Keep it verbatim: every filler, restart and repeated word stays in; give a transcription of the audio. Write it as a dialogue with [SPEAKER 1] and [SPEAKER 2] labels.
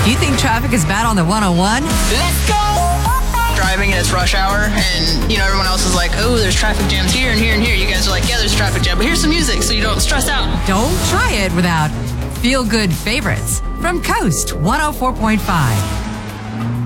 [SPEAKER 1] Do you think traffic is bad on the one oh one?
[SPEAKER 2] Let's go! Driving and it's rush hour, and you know everyone else is like, oh, there's traffic jams here and here and here. You guys are like, yeah, there's traffic jam, but here's some music so you don't stress out.
[SPEAKER 1] Don't try it without feel-good favorites from Coast one oh four point five.